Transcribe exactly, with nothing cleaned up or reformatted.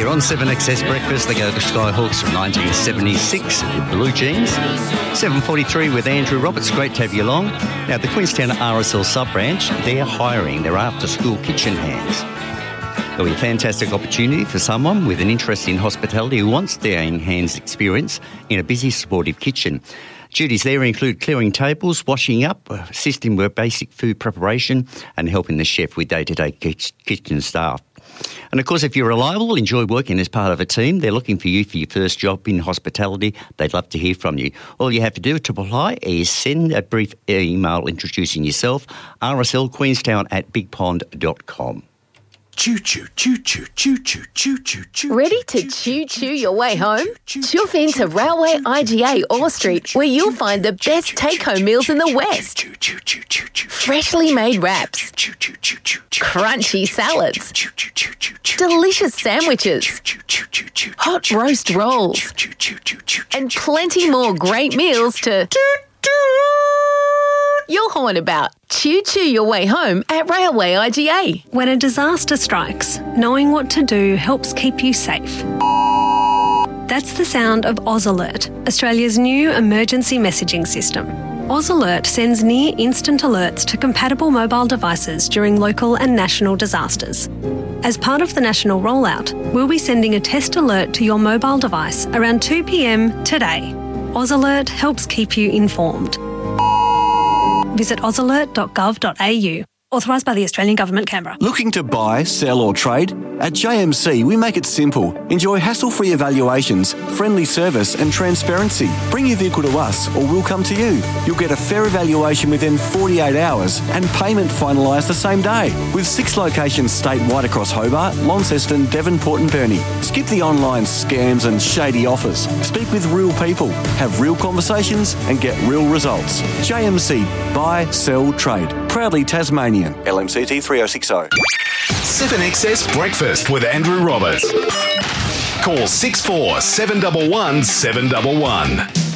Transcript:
You're on seven X S Breakfast. They go to Skyhawks from nineteen seventy-six with Blue Jeans. seven forty-three with Andrew Roberts. Great to have you along. Now, the Queenstown R S L sub-branch, they're hiring their after-school kitchen hands. There'll be a fantastic opportunity for someone with an interest in hospitality who wants their enhanced experience in a busy, supportive kitchen. Duties there include clearing tables, washing up, assisting with basic food preparation and helping the chef with day-to-day kitchen staff. And of course, if you're reliable, enjoy working as part of a team, they're looking for you for your first job in hospitality. They'd love to hear from you. All you have to do to apply is send a brief email introducing yourself, R S L Queenstown at big pond dot com. Choo choo choo choo choo choo choo choo choo. Ready to choo choo your way home? Chuff into Railway I G A Orr Street, where you'll find the best take-home meals in the West. Freshly made wraps, crunchy salads, delicious sandwiches, hot roast rolls, and plenty more great meals to you'll horn about. Choo choo your way home at Railway I G A. When a disaster strikes, knowing what to do helps keep you safe. That's the sound of Oz Alert, Australia's new emergency messaging system. Oz Alert sends near instant alerts to compatible mobile devices during local and national disasters. As part of the national rollout, we'll be sending a test alert to your mobile device around two p.m. today. Oz Alert helps keep you informed. Visit oz alert dot gov dot a u. Authorised by the Australian Government, Canberra. Looking to buy, sell or trade? At J M C, we make it simple. Enjoy hassle-free evaluations, friendly service and transparency. Bring your vehicle to us or we'll come to you. You'll get a fair evaluation within forty-eight hours and payment finalised the same day. With six locations statewide across Hobart, Launceston, Devonport and Burnie. Skip the online scams and shady offers. Speak with real people, have real conversations and get real results. J M C, buy, sell, trade. Proudly Tasmanian. L M C T three oh six oh. seven X S Breakfast with Andrew Roberts. Call six four seven one one seven one one.